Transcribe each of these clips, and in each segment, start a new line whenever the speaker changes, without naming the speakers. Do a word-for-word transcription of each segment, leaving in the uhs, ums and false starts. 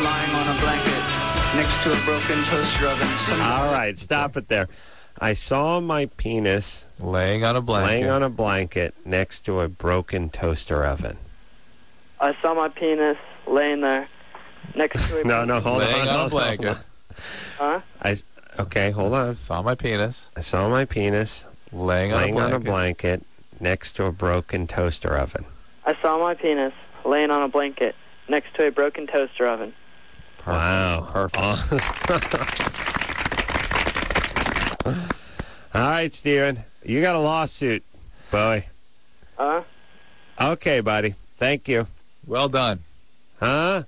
lying on a blanket next to a broken toaster oven. Some
All right, stop it there. I saw my penis
laying on a blanket.
laying on a blanket next to a broken toaster oven.
I saw my penis laying there next to a...
no, no, hold
laying
on.
on
hold
a blanket.
On.
Huh?
I, okay, hold on.
Saw my penis.
I saw my penis
laying,
laying
on, a
on a blanket next to a broken toaster oven.
I saw my penis laying on a blanket next to a broken toaster oven.
Perfect.
Wow.
Perfect.
All right, Steven. You got a lawsuit, boy.
Huh?
Okay, buddy. Thank you.
Well done.
Huh?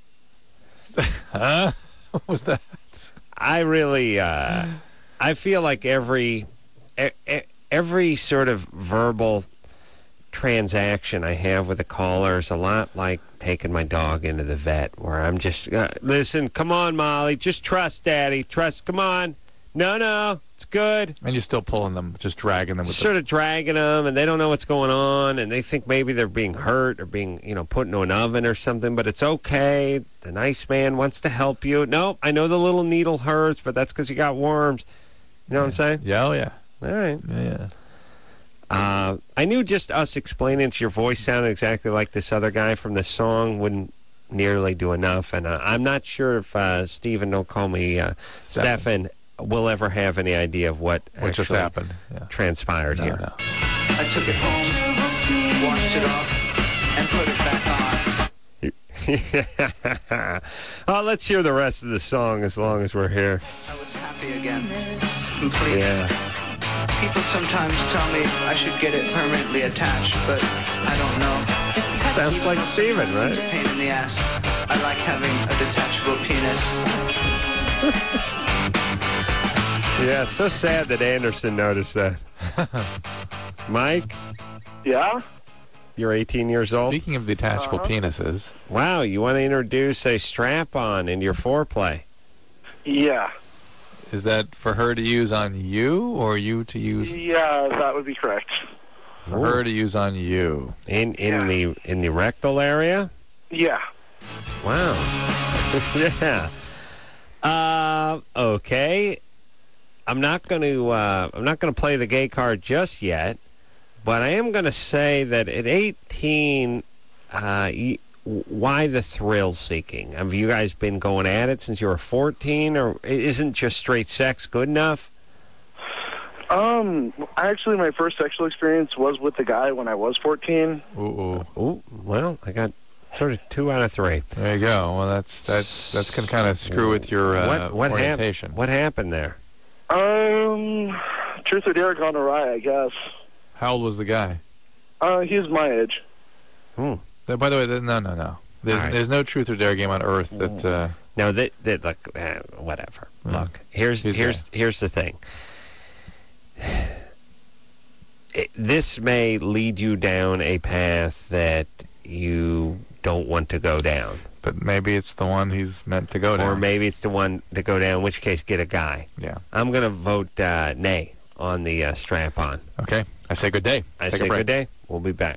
Huh? What was that?
I really, uh, I feel like every, e- e- every sort of verbal transaction I have with a caller is a lot like taking my dog into the vet, where I'm just, uh, listen, come on, Molly, just trust Daddy, trust, come on. No, no, it's good.
And you're still pulling them, just dragging them with
Sort
the...
of dragging them, and they don't know what's going on, and they think maybe they're being hurt or being, you know, put into an oven or something, but it's okay. The nice man wants to help you. No, I know the little needle hurts, but that's because you got worms. You know what I'm saying?
Yeah, oh yeah.
All right.
Yeah.
Uh, I knew just us explaining it, your voice sounded exactly like this other guy from this song wouldn't nearly do enough, and uh, I'm not sure if uh, Stephen, don't call me uh, Stefan, will ever have any idea of what,
What just
actually
happened. Yeah.
transpired
No,
here.
no.
I took it home, washed it off, and put it back on.
Oh, let's hear the rest of the song as long as we're here.
I was happy again. Complete.
Yeah.
People sometimes tell me I should get it permanently attached, but I don't know.
Sounds
Even
like
though
Steven,
sometimes
right?
It's a pain in the ass. I like having a detachable penis.
Yeah, it's so sad that Anderson noticed that. Mike,
Yeah?
you're eighteen years old.
Speaking of detachable
Uh-huh.
penises,
Wow, you want to introduce a strap-on in your foreplay.
Yeah.
is that for her to use on you, or you to use
Yeah, that would be correct.
for her to use on you?
In in
Yeah.
the in the rectal area?
Yeah.
Wow. Yeah. Uh, okay. I'm not going to uh, I'm not going to play the gay card just yet, but I am going to say that at eighteen, uh, y- why the thrill seeking? Have you guys been going at it since you were fourteen, or isn't just straight sex good enough?
Um, actually, my first sexual experience was with the guy when I was fourteen.
Ooh, ooh.
Ooh, well, I got sort of two out of three.
There you go. Well, that's that's that's can kind of screw with your uh,
what what
orientation.
happened? What happened there?
Um, truth or dare gone awry, I guess.
How old was the guy?
Uh, he's my age.
Hmm.
Uh, By the way, th- no, no, no. There's
All right.
there's no truth or dare game on earth that. Uh,
No, that that look, uh, whatever.
Yeah.
Look, here's
He's
here's here's the thing. It, this may lead you down a path that you don't want to go down,
but maybe it's the one he's meant to go down.
or maybe it's the one to go down. In which case, get a guy.
Yeah.
I'm gonna vote uh, nay on the uh, strap-on.
Okay. I say good day.
I
Take
say
a break.
good day. We'll be back.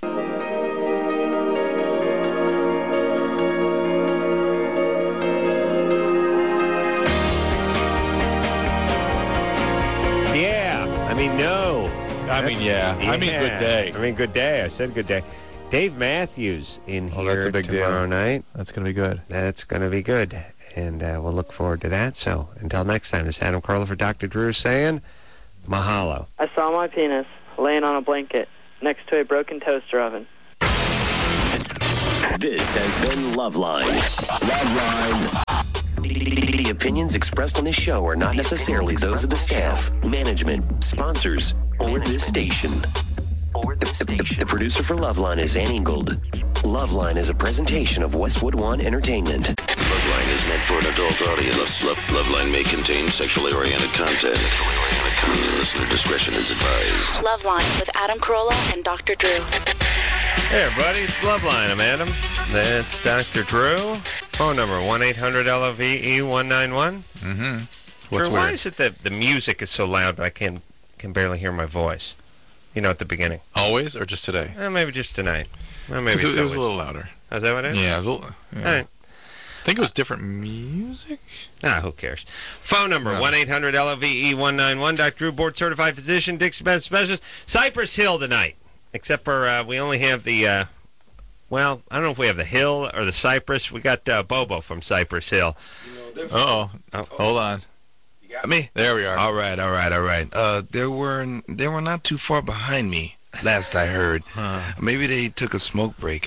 Yeah, I mean no.
I mean,
That's-
yeah. I mean, good day.
I mean, good day. I said good day. Dave Matthews in
Oh,
here
that's a big deal.
tomorrow night.
That's going to be good.
That's going to be good, and uh, we'll look forward to that. So until next time, this is Adam Carolla for Doctor Drew saying mahalo.
I saw my penis laying on a blanket next to a broken toaster oven.
This has been Loveline. Loveline. The opinions expressed on this show are not necessarily those of the staff, management, sponsors, or this station. Or the, the, the producer for Loveline is Ann Ingold. Loveline is a presentation of Westwood One Entertainment.
Loveline is meant for an adult audience. Love, Loveline may contain sexually oriented content. Listener discretion is advised.
Loveline with Adam Carolla and Doctor Drew.
Hey everybody, it's Loveline. I'm Adam. That's Doctor Drew. Phone number one eight hundred L O V E one nine one.
Mm-hmm.
Drew,
What's
why
weird?
is it that the music is so loud but I can can barely hear my voice? You know, at the beginning.
Always or just today?
Eh, maybe just tonight. Well, maybe
It,
it's
it was a
always-
little louder.
Oh, is that what it is?
Yeah, it was a little. Yeah.
All right.
think it was different music.
Ah, who cares? Phone number,
No.
one eight hundred L O V E one nine one. Doctor Drew, board-certified physician, Dixie Best Specialist. Cypress Hill tonight. Except for uh, we only have the, uh, well, I don't know if we have the Hill or the Cypress. We got uh, Bobo from Cypress Hill.
Uh-oh. Oh, hold on.
You got me?
There we are.
All right, all right, all right. Uh, they were they were not too far behind me. Last I heard,
Huh.
maybe they took a smoke break.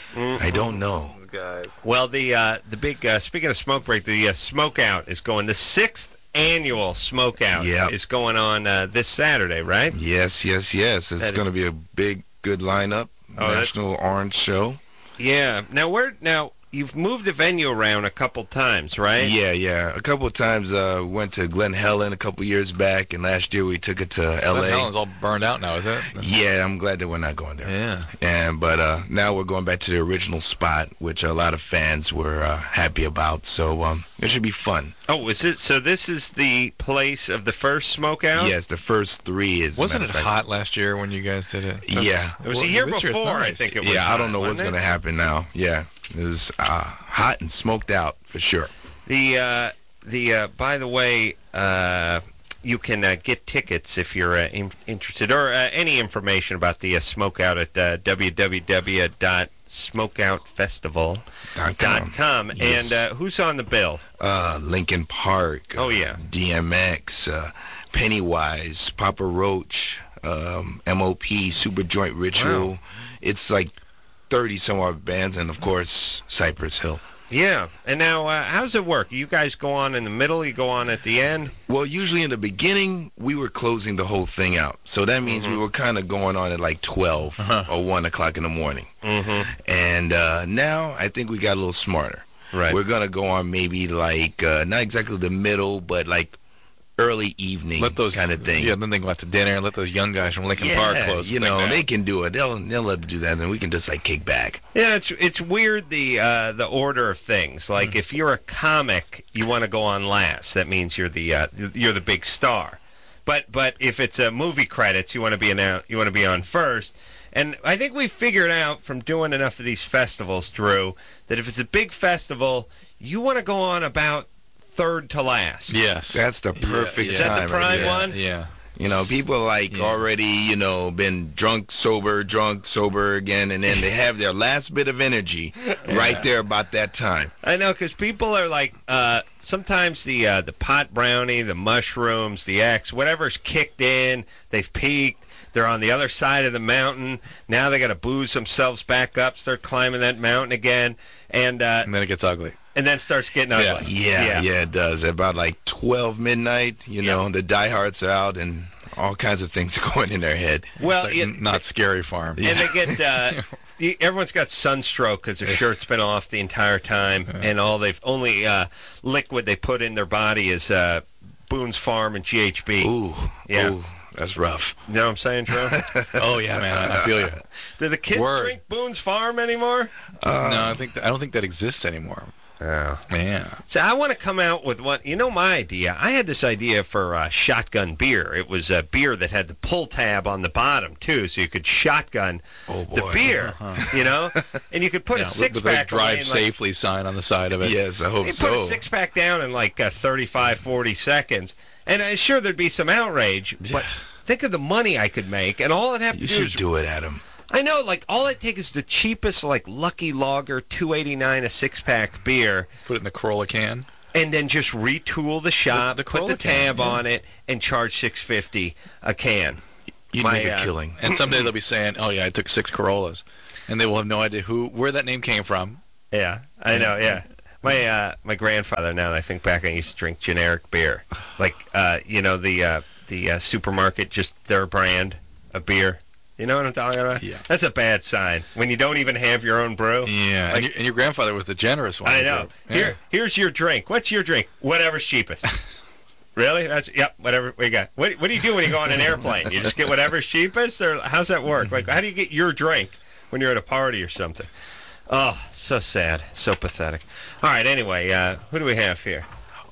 I don't know.
Guys.
Well, the uh, the big, uh, speaking of smoke break, the uh, Smoke Out is going, the sixth annual Smoke Out
Yep.
is going on uh, this Saturday, right?
Yes, yes, yes. It's
That-
going to be a big, good lineup.
Oh, that-
National Orange Show.
Yeah. Now, where, now, you've moved the venue around a couple times, right?
Yeah, yeah. A couple of times uh went to Glen Helen a couple years back, and last year we took it to L A.
Glen Helen's all burned out now, is it?
Yeah, I'm glad that we're not going there.
Yeah.
And but uh, now we're going back to the original spot, which a lot of fans were uh, happy about. So um, it should be fun.
Oh, is it? So this is the place of the first Smoke Out?
Yes, the first three is. a
Wasn't
matter
it
of fact.
hot last year when you guys did it?
Yeah.
It was
Well,
the year
this year's
before, I
nice.
think it was.
Yeah, I don't know
hot,
what's
wasn't
going to
it?
happen now. Yeah, it was uh, hot and smoked out for sure.
The uh, the uh, by the way, uh, you can uh, get tickets if you're uh, in- interested, or uh, any information about the uh, Smoke Out at uh, w w w dot smoke out festival dot com.
Yes.
And uh, who's on the bill?
Uh, Lincoln Park.
Oh,
uh,
yeah.
D M X, uh, Pennywise, Papa Roach, um, M O P, Super Joint Ritual.
Wow.
It's like thirty some odd bands, and of course Cypress Hill.
Yeah. And now, uh, how does it work? You guys go on in the middle, you go on at the end?
Well, usually in the beginning, we were closing the whole thing out. So that means
Mm-hmm.
we were kind of going on at like twelve
Uh-huh.
or one o'clock in the morning.
Mm-hmm.
And uh, now I think we got a little smarter.
Right.
We're going to go on maybe like, uh, not exactly the middle, but like early evening
Let those
kind of thing.
Yeah, then they go out to dinner and let those young guys from Lincoln
Yeah,
Park close.
you
the thing
know,
down.
they can do it. They'll they'll let us do that, and we can just like kick back.
Yeah, it's it's weird the uh, the order of things. Like
Mm-hmm.
if you're a comic, you want to go on last. That means you're the uh, you're the big star. But but if it's a movie credits, you want to be annou- you want to be on first. And I think we figured out from doing enough of these festivals, Drew, that if it's a big festival, you want to go on about third to last.
Yes.
That's the perfect
yeah.
Is that
time.
the
right
prime
there.
one?
Yeah.
You know, people like
Yeah.
already, you know, been drunk, sober, drunk, sober again, and then they have their last bit of energy right there about that time.
I know, because people are like, uh, sometimes the uh, the pot brownie, the mushrooms, the X, whatever's kicked in, they've peaked. They're on the other side of the mountain. Now they got to booze themselves back up, start climbing that mountain again, and uh,
And then it gets ugly.
and then starts getting ugly.
Yeah, yeah, yeah, it does. About like twelve midnight, you know, the diehards are out and all kinds of things are going in their head.
Well,
Like,
it-
n- not Scary Farm.
and they get uh, y- everyone's got sunstroke because their shirt's been off the entire time, and all they've only uh, liquid they put in their body is uh, Boone's Farm and G H B.
Ooh,
Yeah.
ooh, that's rough.
You know what I'm saying, Drew?
Oh yeah, man, I, I feel you.
Do the kids
Word.
drink Boone's Farm anymore?
no, I think th- I don't think that exists anymore.
Oh.
Yeah.
So I want to come out with what, you know, my idea. I had this idea for uh, shotgun beer. It was a beer that had the pull tab on the bottom, too, so you could shotgun
Oh,
the
boy.
beer, you know? And you could put
yeah
a
with, with a
six-pack away
drive
in, like,
safely sign on the side of it.
Yes, I hope
you
so.
put a six-pack down in like uh, thirty-five, forty seconds. And uh, sure, there'd be some outrage, but think of the money I could make, and all I'd have to
You
do
should
is...
do it, Adam.
I know, like, all I'd take is the cheapest, like, Lucky Lager two eighty-nine a six-pack beer,
Put it in the Corolla can.
and then just retool the shop,
The- the
put the
Corolla can,
tab
yeah.
on it, and charge six fifty a can.
You'd
My,
make a
uh,
killing.
And someday they'll be saying, "Oh yeah, I took six Corollas," and they will have no idea who, where that name came from.
Yeah, I know. Yeah, my uh, my grandfather. Now that I think back, I used to drink generic beer, like uh, you know the uh, the uh, supermarket, just their brand of beer. You know what I'm talking about?
Yeah.
That's a bad sign when you don't even have your own brew.
Yeah,
Like-
and, your, and your grandfather was the generous one.
I know.
Yeah.
Here, here's your drink. What's your drink? Whatever's cheapest. Really? That's yep. Whatever we got. What What do you do when you go on an airplane? You just get whatever's cheapest, or how's that work? Like, how do you get your drink when you're at a party or something? Oh, so sad, so pathetic. All right. Anyway, uh, who do we have here?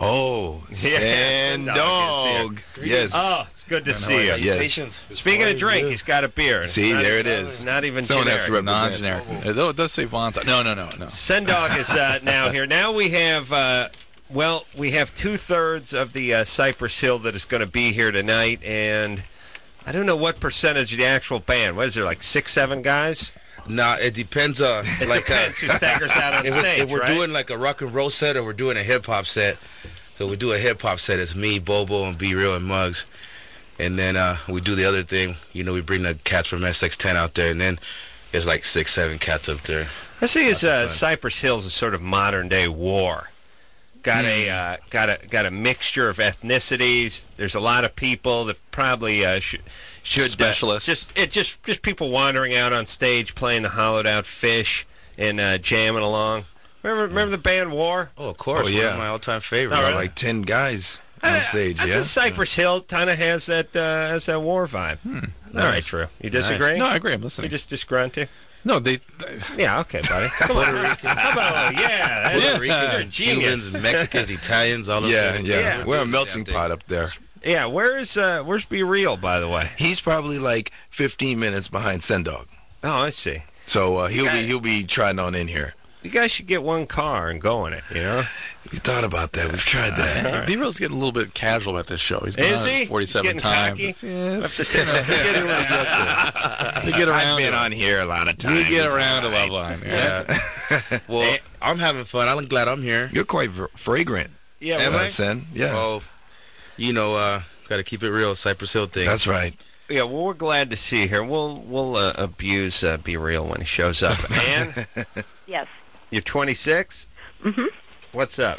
Oh, Sand
Yeah,
Dog. Yes.
Oh, it's good to see you.
Yes.
Speaking of drink, he's got a beer. It's
See,
not-
there it is.
Not even
Someone
generic.
has to represent.
Non-generic. Though it does say Vaughn's. No, no, no, no.
Sendog is uh, now here. Now we have, uh, well, we have two-thirds of the uh, Cypress Hill that is going to be here tonight, and I don't know what percentage of the actual band. What is there, like six, seven guys?
Nah, it depends. Uh,
It
like
depends
uh,
who staggers out on
if, we-
stage,
if we're
right?
doing like a rock and roll set or we're doing a hip hop set. So we do a hip hop set. It's me, Bobo, and Be Real and Muggs. And then uh, we do the other thing. You know, we bring the cats from S X ten out there, and then there's like six, seven cats up there.
I see as uh, Cypress Hill's a sort of modern-day war. Got a uh, got a got a mixture of ethnicities. There's a lot of people that probably uh, sh- should
Specialists.
Uh, just it just just people wandering out on stage playing the hollowed-out Fish and uh, jamming along. Remember remember the band War?
Oh, of course.
Oh,
One
yeah.
of my all-time favorites.
Oh, really?
Like ten guys on stage,
I
yeah?
said Cypress Hill kind of has that uh, has that War vibe. All right, Drew. You disagree?
No, I agree. I'm
You
listening.
just disgrunty?
No, they. they
Yeah, okay, buddy. Come on. How about, yeah,
Puerto
that's-
Ricans
you're a
and
genius.
Cubans and Mexicans, Italians, all of
Yeah,
them.
yeah,
Yeah.
We're a melting pot up there.
Yeah, where's uh, where's Be Real, by the way?
He's probably like fifteen minutes behind Sendog.
Oh, I see.
So uh, he'll
Okay.
be he'll be trotting on in here.
You guys should get one car and go in it, you know?
We thought about that. We've tried that.
B-Real's getting a little bit casual at this show. He's been
Is
on it
he?
forty-seven
He's getting
times.
cocky?
It's, yeah, it's, you know, they get a little aggressive. They get around.
I've been
to-
on here a lot of times.
You get around to Love Line. Yeah.
Yeah. Well, I'm having fun. I'm glad I'm here.
You're quite fr- fragrant.
Yeah,
Am
well,
I?
Sen. Yeah,
Oh, you know, uh, got to keep it real. Cypress Hill thing.
that's right.
yeah, well, we're glad to see you here. We'll we'll uh, abuse uh, Be Real when he shows up. Ann,
Yes.
you're twenty-six?
Mm-hmm.
What's up?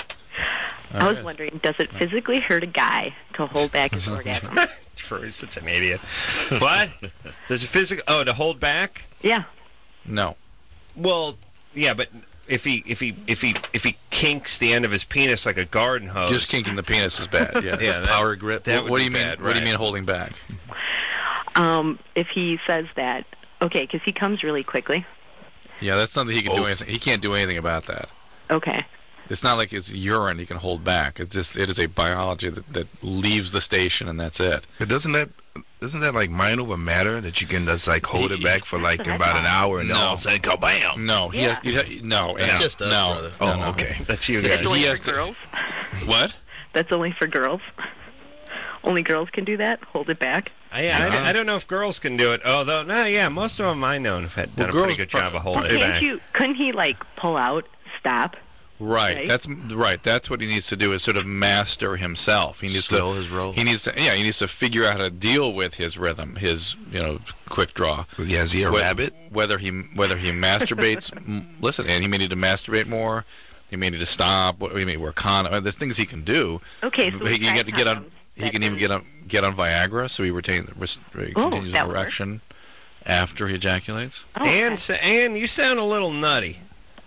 I was wondering, does it physically hurt a guy to hold back his orgasm?
True, he's such an idiot. What? Does it physically... Oh, to hold back?
Yeah.
No.
Well, yeah, but if he if he if he if he kinks the end of his penis like a garden hose...
Just kinking the penis is bad. Yes.
Yeah, that-
Power grip.
that
What,
would
what do
be
you mean?
bad,
What do you
right.
mean holding back?
Um, if he says that, okay, because he comes really quickly.
Yeah, that's something he can do.
Oh.
Anything. He can't do anything about that.
Okay.
It's not like it's urine he can hold back. It's just it is a biology that, that leaves the station and that's it.
But doesn't that doesn't that like mind over matter that you can just like hold it back for like about an hour and then all of a sudden go bam?
No, he
Yeah.
has he, no.
That's
and-
just us,
no.
brother.
Oh,
no, no.
okay.
That's you
Yeah,
guys.
That's only
he
for
has to-
girls?
What?
That's only for girls? Only girls can do that? Hold it back?
Uh, yeah, I d- I, don't know if girls can do it. Although, no, yeah, most of them I know have had, done
Well,
a pretty
girls
good
pro-
job of holding
pro-
it
Can't
back.
you, couldn't he, like, pull out, stop?
Right.
Right?
That's right. That's what he needs to do is sort of master himself. He needs
Slow
to
his roll.
He needs to yeah. He needs to figure out how to deal with his rhythm, his you know quick draw.
Yeah, is he a
Whe-
rabbit?
Whether he whether he masturbates. m- listen, and he may need to masturbate more. He may need to stop. What he may wear condom. There's things he can do.
Okay, so
he can
try
get get on.
condoms.
He
That
can even
doesn't-
get on get on Viagra, so he retains res, continues
that
an
would work.
erection after he ejaculates.
Oh,
Ann,
okay.
sa- Ann, you sound a little nutty.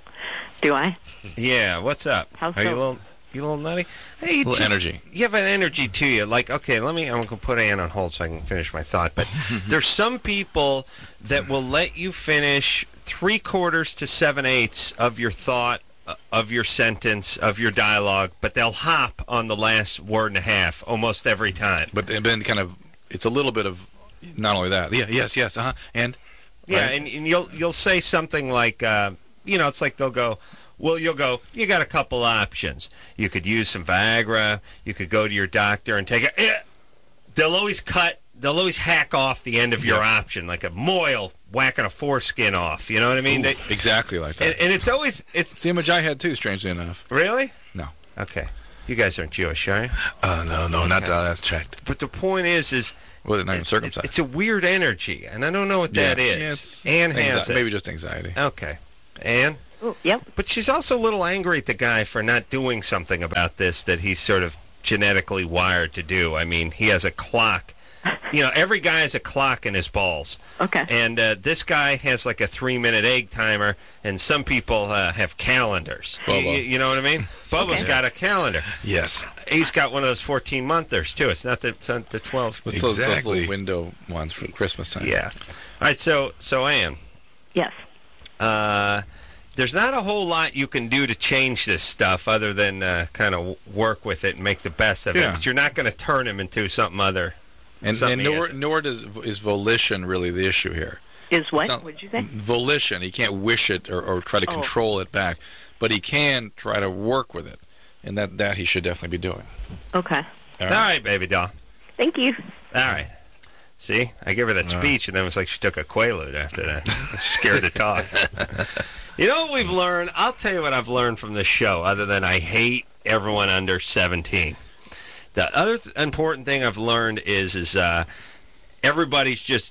Do I?
Yeah, what's up?
How
Are you a
so?
little, you a little nutty? Hey, you
Little
just-
energy.
You have an energy to you. Like, okay, let me. I'm going to put Ann on hold so I can finish my thought. But there's some people that will let you finish three quarters to seven eighths of your thought, uh, of your sentence, of your dialogue, but they'll hop on the last word and a half almost every time.
But then then kind of it's a little bit of not only that. Yeah. Yes. Yes. Uh huh. And
Yeah,
right?
and, and you'll you'll say something like, uh, you know, it's like they'll go, well, you'll go, you got a couple options. You could use some Viagra. You could go to your doctor and take it. Eh. They'll always cut. They'll always hack off the end of your option, like a moil whacking a foreskin off. You know what I mean?
Ooh,
They-
exactly like that.
and, and it's always it's
It's the image I had too. Strangely enough.
really
No.
okay. You guys aren't Jewish, are you?
Uh, no, no, not that I last checked.
But the point is, is
Well, they're not even
it's,
circumcised.
it's a weird energy, and I don't know what
Yeah.
that
Yeah,
is.
it's
Ann
anxi-
has it.
Maybe just anxiety.
Okay, Ann.
Oh, yep.
But she's also a little angry at the guy for not doing something about this that he's sort of genetically wired to do. I mean, he has a clock. You know, every guy has a clock in his balls.
Okay.
And uh, this guy has like a three-minute egg timer, and some people uh, have calendars. You,
Bobo.
you- you know what I mean? Bubba's got a calendar.
Yes.
He's got one of those fourteen-monthers, too. It's not the, it's not the twelve.
What's those, those
Exactly.
little window ones for Christmas time?
Yeah. All right, so, so Ann,
Yes.
uh, there's not a whole lot you can do to change this stuff other than uh, kind of work with it and make the best of it.
Yeah.
But you're not going to turn him into something other.
And,
something
and
he
nor,
isn't.
nor does is volition really the issue here.
Is what?
It's not-
What'd you say?
Volition. He can't wish it or, or try to
Oh.
control it back, but he can try to work with it, and that, that he should definitely be doing.
Okay.
All
All
right.
right, baby doll.
Thank you.
All right. See, I gave her that speech, and then it was like she took a Quaalude after that. Scared to talk. You know what we've learned? I'll tell you what I've learned from this show, other than I hate everyone under seventeen. The other th- important thing I've learned is is uh, everybody's just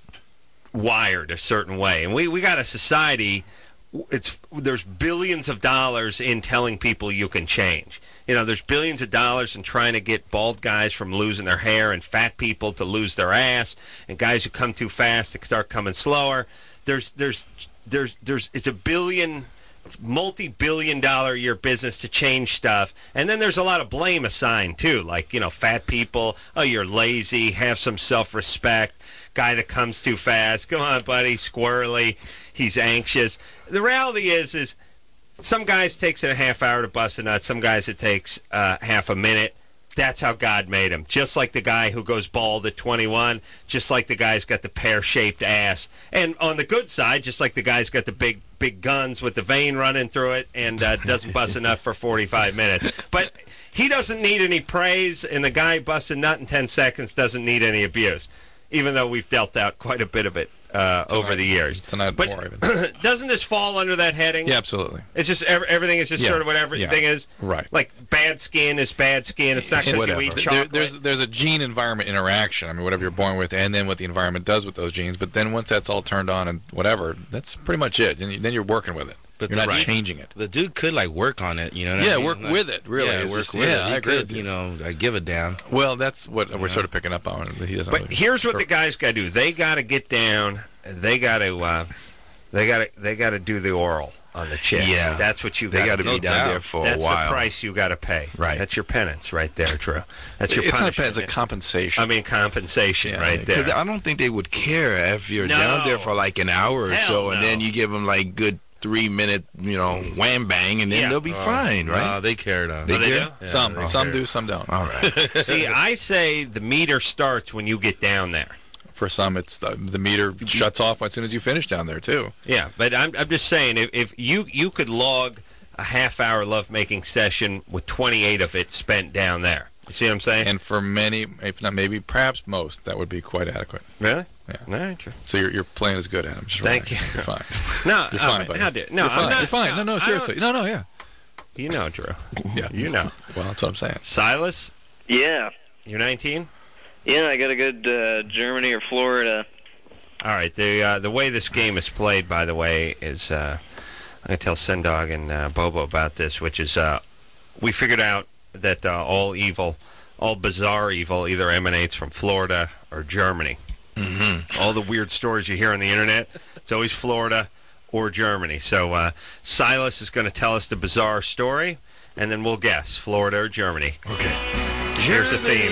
wired a certain way, and we, we got a society. It's there's billions of dollars in telling people you can change. You know, there's billions of dollars in trying to get bald guys from losing their hair and fat people to lose their ass, and guys who come too fast to start coming slower. There's there's there's there's it's a billion multi-billion dollar a year business to change stuff, and then there's a lot of blame assigned too, like, you know, fat people, oh, you're lazy, have some self-respect. Guy that comes too fast, come on, buddy, squirrely, he's anxious. The reality is is some guys takes it a half hour to bust a nut, some guys it takes uh, half a minute. That's how God made him. Just like the guy who goes bald at twenty-one, just like the guy's got the pear-shaped ass. And on the good side, just like the guy's got the big big guns with the vein running through it and uh, doesn't bust a nut for forty-five minutes. But he doesn't need any praise, and the guy busts a nut in ten seconds doesn't need any abuse, even though we've dealt out quite a bit of it uh, over the years.
Tonight,
But
more even.
doesn't this fall under that heading?
Yeah, absolutely.
It's just ev- everything is just
Yeah.
sort of what everything
Yeah.
is.
Right.
Like bad skin is bad skin. It's not because you
Whatever.
eat
There-
chocolate.
there's there's a gene environment interaction. I mean, whatever you're born with, and then what the environment does with those genes. But then once that's all turned on and whatever, that's pretty much it. And you- then you're working with it.
But
you're
the-
not
right.
changing it.
The dude could like work on it, you know. What
Yeah,
I mean?
work
Like,
with it, really.
Yeah,
It's
work
just-
with
yeah,
it. He
I agree
could,
with you.
you know, like give it down.
Well, that's what we're sort of picking up on. That he doesn't.
But
really
here's what the guys got to do. They got to get down. They got to. Uh, they got to. They got to do the oral on the chick.
Yeah.
That's what you.
They
got
gotta
to
be down there for a
That's
while.
the price you got to pay.
Right.
That's your penance right there, Drew. That's your
It's not a
punishment.
penance, it's a compensation.
I mean compensation
Yeah,
right
Because
there.
I don't think they would care if you're
No.
down there for like an hour or
Hell
so, and
no.
then you give them like good three minute, you know, wham bang, and then
Yeah.
they'll be fine, right?
No, they care though.
They
Oh, they
care?
do?
some
they
some
care.
do, some don't.
All right.
See, I say the meter starts when you get down there.
For some, it's the, the meter shuts off as soon as you finish down there too.
Yeah, but I'm I'm just saying if, if you you could log a half hour lovemaking session with twenty-eight of it spent down there. You see what I'm saying?
And for many, if not maybe, perhaps most, that would be quite adequate.
Really?
Yeah.
All right, Drew.
So your your plan is good, Adam. Just
Thank
relax.
you.
You're fine.
No,
You're
all
fine,
right,
buddy.
how dare- no,
you're
I'm
fine.
not-
You're fine. No,
no,
no,
I
seriously. No, no, yeah.
You know, Drew.
Yeah.
You know.
Well, that's what I'm saying.
Silas,
Yeah.
you're nineteen?
Yeah, I got a good uh, Germany or Florida.
All right. The uh, the way this game is played, by the way, is uh, I'm going to tell Sendog and uh, Bobo about this, which is uh, we figured out that uh, all evil, all bizarre evil, either emanates from Florida or Germany. Mm-hmm. All the weird stories you hear on the internet, it's always Florida or Germany. So uh, Silas is going to tell us the bizarre story, and then we'll guess Florida or Germany.
Okay.
Here's the theme.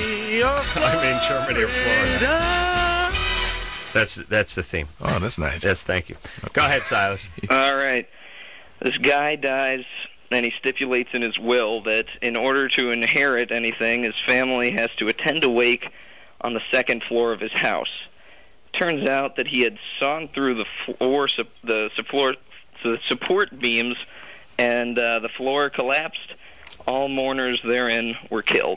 I mean Germany or Florida. That's that's the theme.
Oh, that's nice.
Yes, thank you. Go ahead, Silas.
All right. This guy dies, and he stipulates in his will that in order to inherit anything, his family has to attend a wake on the second floor of his house. Turns out that he had sawn through the floor, the support, the support beams, and uh, the floor collapsed. All mourners therein were killed.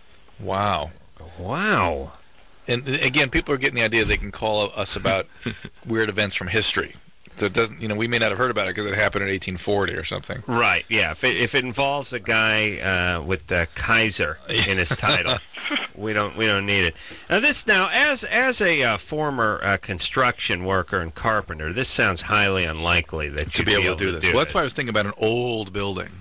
Wow.
Wow.
And uh, again, people are getting the idea they can call us about weird events from history. So it doesn't, you know, we may not have heard about it because it happened in eighteen forty or something.
Right, yeah. If it, if it involves a guy uh, with uh, Kaiser in his title, we don't we don't need it. Now this now as as a uh, former uh, construction worker and carpenter, this sounds highly unlikely that
To
you'd
be able to do this. Well, that's why I was thinking about an old building.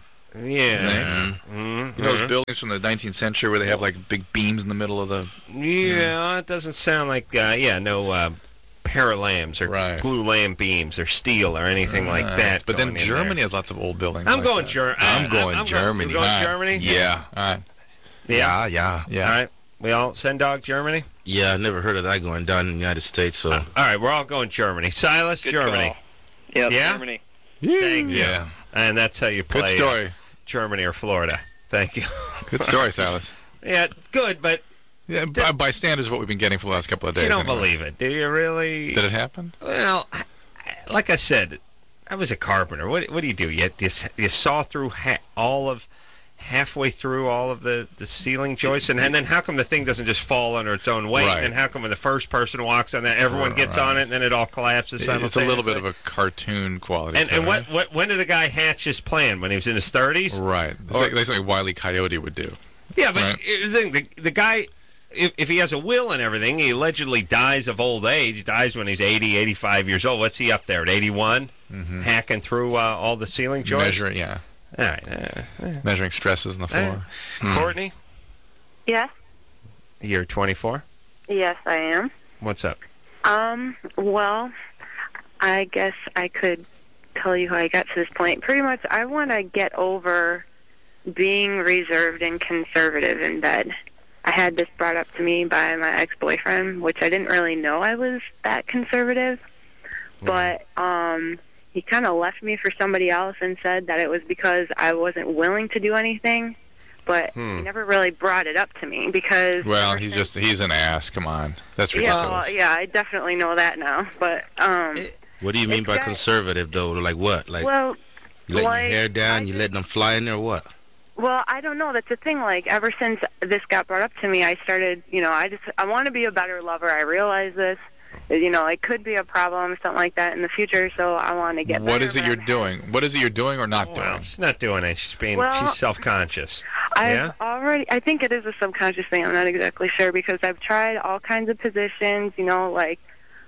Yeah.
You know those buildings from the nineteenth century where they have like big beams in the middle of the.
Yeah, it doesn't sound like uh, yeah no uh, paralams or
Right.
glue lamb beams or steel or anything like
Right.
that.
But then
going in
Germany
there.
has lots of old buildings.
I'm
like
going
that.
Germany.
I'm going Germany.
You're going
All right.
Germany?
Yeah.
All right.
Yeah, yeah.
Yeah.
All right. We all send dog Germany?
Yeah, I never heard of that going down in the United States. So
All right, we're all going Germany. Silas,
Good
Germany.
call. Yeah,
Yeah?
Germany.
Thank you.
Yeah.
And that's how you
Good
play
story.
uh, Germany or Florida. Thank you.
Good story, Silas.
Yeah, good, but
Yeah, by, by standards of what we've been getting for the last couple of days.
you don't
anyway.
believe it, do you really?
Did it happen?
Well, I- I- like I said, I was a carpenter. What, what do you do? You, you, you saw through ha- all of, halfway through all of the, the ceiling joists, and, and then how come the thing doesn't just fall under its own weight?
Right.
And then how come when the first person walks on that, everyone gets
Right.
on it, and then it all collapses
It's
simultaneously?
a little bit of a cartoon quality.
And,
to
and
it,
what,
right?
what when did the guy hatch his plan? When he was in his thirties?
Right. It's
Or-
like, like something Wile E. Coyote would do.
Yeah, but
Right.
here's the thing: the, the guy, if, if he has a will and everything, he allegedly dies of old age. He dies when he's eighty, eighty-five years old. What's he up there at eighty-one?
Mm-hmm.
Hacking through uh, all the ceiling joists?
Measuring, yeah.
All right. Uh, uh,
Measuring stresses on the floor.
uh. Courtney,
Yes,
you're twenty-four.
yes, I am.
What's up?
Um, well, I guess I could tell you how I got to this point. Pretty much, I want to get over being reserved and conservative in bed. I had this brought up to me by my ex-boyfriend, which I didn't really know I was that conservative. But um, he kind of left me for somebody else and said that it was because I wasn't willing to do anything. But
Hmm.
he never really brought it up to me because...
Well,
ever
he's
since-
just, he's an ass. Come on. That's
Yeah,
ridiculous.
well, yeah, I definitely know that now. But, um...
What do you mean
It's
by
got-
conservative, though? Like what? Like
well,
you letting
like,
your hair down,
I
you
just-
letting them fly in there, or what?
Well, I don't know. That's the thing. Like, ever since this got brought up to me, I started, you know, I just, I want to be a better lover. I realize this. You know, it could be a problem, something like that in the future, so I want to get
What
better,
is it
but
you're
I'm
doing? What is it you're doing or not
Well,
doing?
she's not doing it. She's being
Well,
she's self-conscious.
I've
Yeah?
already, I think it is a subconscious thing. I'm not exactly sure because I've tried all kinds of positions, you know, like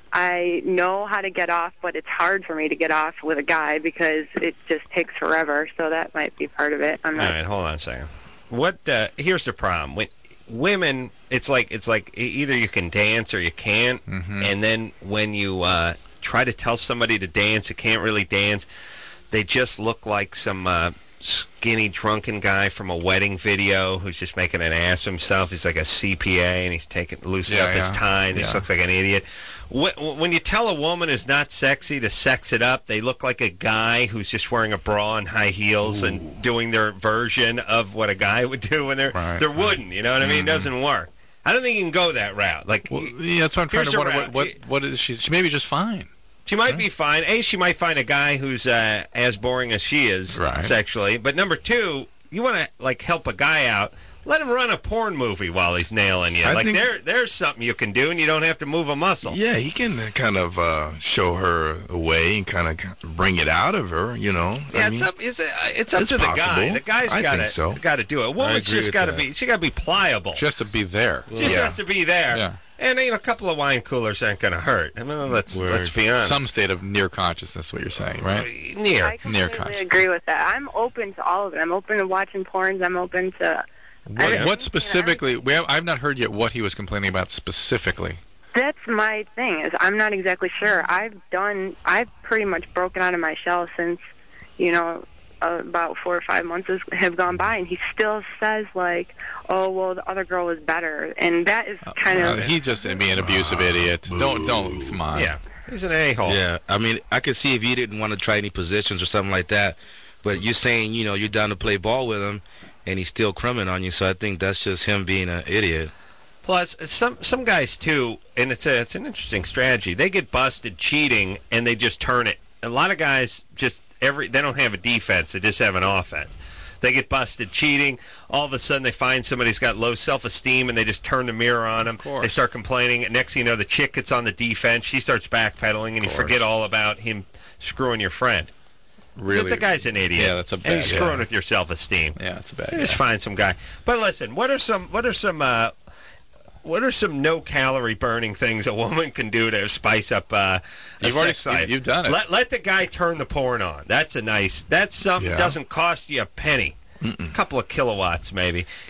I know how to get off, but it's hard for me to get off with a guy because it just takes forever. So that might be part of it. I'm
All
not.
right, hold on a second. What? Uh, here's the problem. When women, it's like it's like e- either you can dance or you can't,
Mm-hmm.
and then when you uh, try to tell somebody to dance, you can't really dance. They just look like some uh, skinny, drunken guy from a wedding video who's just making an ass of himself. He's like a C P A, and he's taking loosening
Yeah,
up his
yeah.
tie, and he
Yeah.
just looks like an idiot. Wh- When you tell a woman is not sexy to sex it up, they look like a guy who's just wearing a bra and high heels and doing their version of what a guy would do when they're
Right,
they're
right.
wooden. You know what I mean? It doesn't work. I don't think you can go that route. Like,
Well, yeah, that's what I'm trying
here's
to
the
wonder. What,
route.
what, what is she? She may be just fine.
she might be fine. A, she might find a guy who's uh, as boring as she is
Right.
sexually. But number two, you want to like help a guy out. Let him run a porn movie while he's nailing you.
I
like
think-
there, there's something you can do, and you don't have to move a muscle.
Yeah, he can kind of uh, show her a way and kind of bring it out of her, you know.
Yeah,
I
it's
mean,
up. It's, uh, it's up
it's
to the guy.
possible.
The guy's
I
got
think
to
so.
got to do it. A woman's
agree
just
with
got to
that.
be. She got to be pliable.
Just to be there.
She just
Yeah.
has to be there.
Yeah.
And you know, a couple of wine coolers aren't going to hurt. I mean, let's
Word.
let's be honest.
Some state of near consciousness, what you're saying, right?
near.
I
Near
completely
conscious.
agree with that. I'm open to all of it. I'm open to watching porns. I'm open to.
What,
everything,
what specifically? We have, I've not heard yet what he was complaining about specifically.
That's my thing. Is I'm not exactly sure. I've done. I've pretty much broken out of my shell since, you know, uh, about four or five months has, have gone by, and he still says like, "Oh, well, the other girl was better," and that is kind
Uh,
of.
he just be an abusive idiot. Don't, don't. Come on.
Yeah, he's an a-hole.
Yeah, I mean, I could see if you didn't want to try any positions or something like that, but you're saying, you know, you're down to play ball with him, and he's still crumbing on you. So I think that's just him being an idiot.
Plus, some some guys too, and it's a it's an interesting strategy. They get busted cheating, and they just turn it. A lot of guys just every they don't have a defense; they just have an offense. They get busted cheating. All of a sudden, they find somebody who's got low self-esteem, and they just turn the mirror on them.
course.
They start complaining. And next thing you know, the chick gets on the defense. She starts backpedaling, and you forget all about him screwing your friend.
Really?
The guy's an idiot.
Yeah, that's a
And
bad.
he's
Yeah,
screwing with your self-esteem.
yeah it's a bad.
You just
guy.
find some guy. But listen, what are some what are some uh, what are some no calorie burning things a woman can do to spice up uh, a
You've already
sex life?
you've done it.
Let let the guy turn the porn on. That's a nice. That's something
Yeah.
doesn't cost you a penny. A couple of kilowatts maybe.